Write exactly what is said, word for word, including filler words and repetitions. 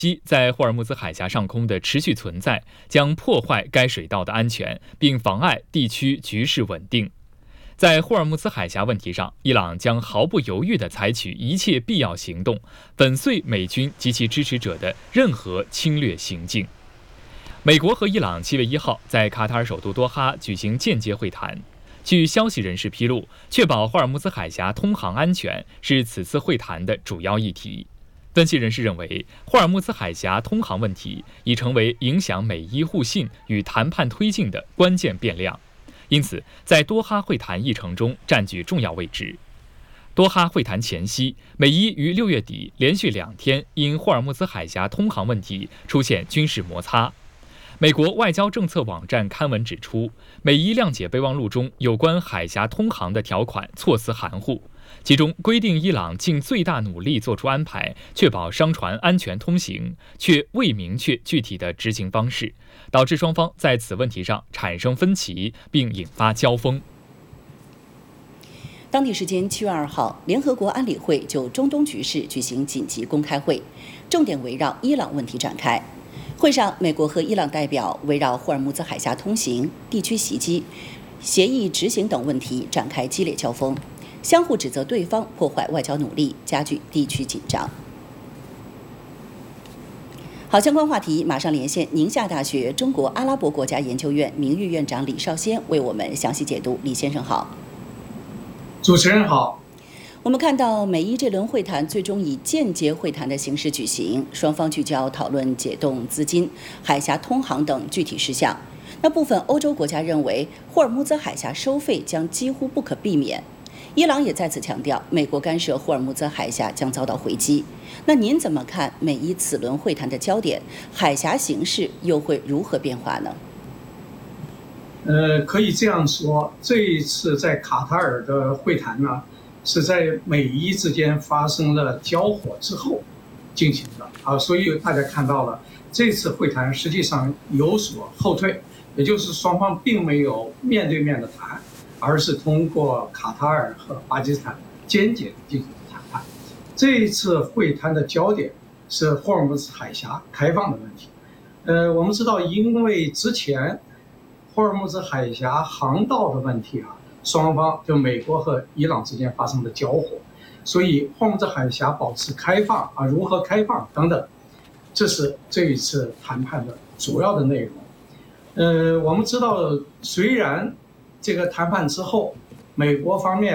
机在霍尔木兹海峡上空的持续存在，将破坏该水道的安全，并妨碍地区局势稳定。在霍尔木兹海峡问题上，伊朗将毫不犹豫地采取一切必要行动，粉碎美军及其支持者的任何侵略行径。美国和伊朗七月一号在卡塔尔首都多哈举行间接会谈。据消息人士披露，确保霍尔木兹海峡通航安全是此次会谈的主要议题。分析人士认为，霍尔木兹海峡通航问题已成为影响美伊互信与谈判推进的关键变量，因此在多哈会谈议程中占据重要位置。多哈会谈前夕，美伊于六月底连续两天因霍尔木兹海峡通航问题出现军事摩擦。美国外交政策网站刊文指出，美伊谅解备忘录中有关海峡通航的条款措辞含糊，其中规定伊朗尽最大努力做出安排，确保商船安全通行，却未明确具体的执行方式，导致双方在此问题上产生分歧，并引发交锋。 当地时间七月二号，联合国安理会就中东局势举行紧急公开会，重点围绕伊朗问题展开。会上，美国和伊朗代表围绕霍尔木兹海峡通行、地区袭击、协议执行等问题展开激烈交锋，相互指责对方破坏外交努力，加剧地区紧张。好，相关话题马上连线宁夏大学中国阿拉伯国家研究院名誉院长李绍先为我们详细解读。李先生好。 主持人好。 我们看到美伊这轮会谈最终以间接会谈的形式举行，双方聚焦讨论解冻资金、海峡通航等具体事项。那部分欧洲国家认为，霍尔木兹海峡收费将几乎不可避免。伊朗也再次强调，美国干涉霍尔木兹海峡将遭到回击。那您怎么看美伊此轮会谈的焦点？海峡形势又会如何变化呢？ 呃，可以这样说，这一次在卡塔尔的会谈呢，是在美伊之间发生了交火之后进行的啊，所以大家看到了这次会谈实际上有所后退，也就是双方并没有面对面的谈，而是通过卡塔尔和巴基斯坦间接进行谈判。这一次会谈的焦点是霍尔木兹海峡开放的问题。呃，我们知道，因为之前霍尔木兹海峡航道的问题啊，双方就美国和伊朗之间发生了交火，所以霍尔木兹海峡保持开放啊，如何开放等等，这是这一次谈判的主要的内容。呃，我们知道，虽然这个谈判之后，美国方面